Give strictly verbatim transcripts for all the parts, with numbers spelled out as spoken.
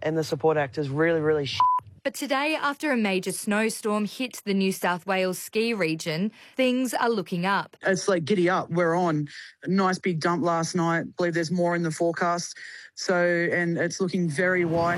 and the support act is really, really shit. But today, after a major snowstorm hit the New South Wales ski region, things are looking up. It's like giddy up. We're on a nice big dump last night. I believe there's more in the forecast. So, and it's looking very white.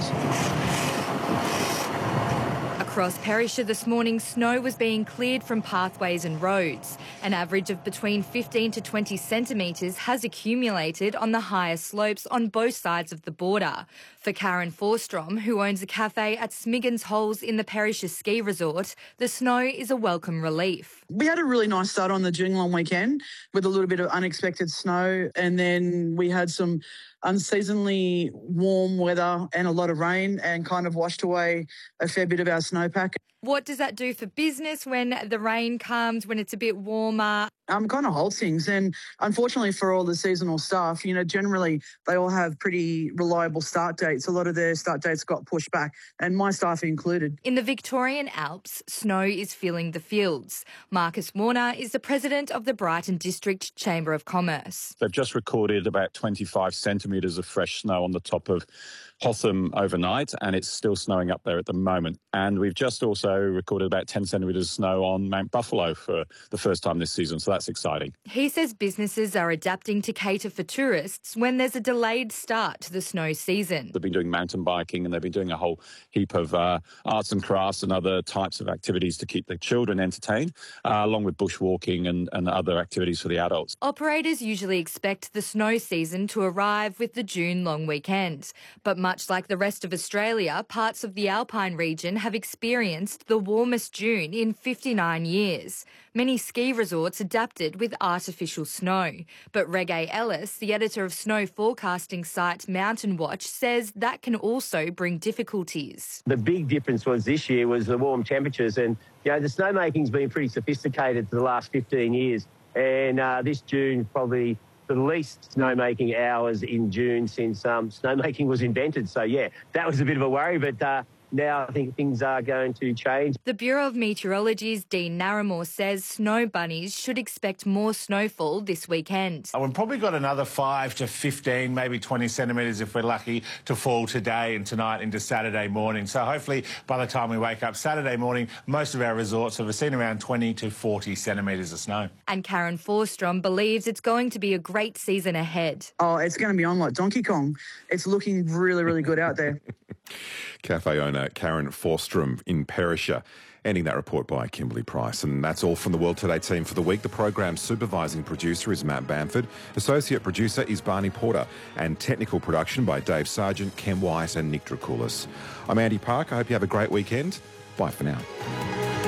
Across Perisher this morning, snow was being cleared from pathways and roads. An average of between fifteen to twenty centimetres has accumulated on the higher slopes on both sides of the border. For Karen Forstrom, who owns a cafe at Smiggins Holes in the Perisher Ski Resort, the snow is a welcome relief. We had a really nice start on the June long weekend with a little bit of unexpected snow, and then we had some unseasonably warm weather and a lot of rain and kind of washed away a fair bit of our snowpack. What does that do for business when the rain comes, when it's a bit warmer? Um, kind of holds things. And unfortunately for all the seasonal staff, you know, generally they all have pretty reliable start dates. A lot of their start dates got pushed back, and my staff included. In the Victorian Alps, snow is filling the fields. Marcus Warner is the president of the Brighton District Chamber of Commerce. They've just recorded about twenty-five centimetres of fresh snow on the top of Hotham overnight, and it's still snowing up there at the moment. And we've just also recorded about ten centimetres of snow on Mount Buffalo for the first time this season, so that's exciting. He says businesses are adapting to cater for tourists when there's a delayed start to the snow season. They've been doing mountain biking, and they've been doing a whole heap of uh, arts and crafts and other types of activities to keep the children entertained, uh, along with bushwalking and, and other activities for the adults. Operators usually expect the snow season to arrive with the June long weekend. But much like the rest of Australia, parts of the Alpine region have experienced the warmest June in fifty-nine years. Many ski resorts adapted with artificial snow. But Reggae Ellis, the editor of snow forecasting site Mountain Watch, says that can also bring difficulties. The big difference was this year was the warm temperatures, and you know the snowmaking's been pretty sophisticated for the last fifteen years, and uh, this June probably the least snowmaking hours in June since um, snowmaking was invented. So, yeah, that was a bit of a worry, but uh, now I think things are going to change. The Bureau of Meteorology's Dean Narramore says snow bunnies should expect more snowfall this weekend. We've probably got another five to fifteen, maybe twenty centimetres if we're lucky to fall today and tonight into Saturday morning. So hopefully by the time we wake up Saturday morning, most of our resorts have seen around twenty to forty centimetres of snow. And Karen Forstrom believes it's going to be a great season ahead. Oh, it's going to be on like Donkey Kong. It's looking really, really good out there. Cafe owner Karen Forstrom in Perisher. Ending that report by Kimberly Price. And that's all from the World Today team for the week. The program's supervising producer is Matt Bamford. Associate producer is Barney Porter. And technical production by Dave Sargent, Ken White and Nick Dracoulis. I'm Andy Park. I hope you have a great weekend. Bye for now.